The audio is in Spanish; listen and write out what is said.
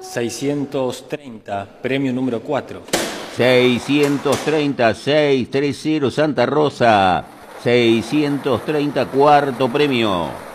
630, premio número 4. 630, 630 Santa Rosa. 630, cuarto premio.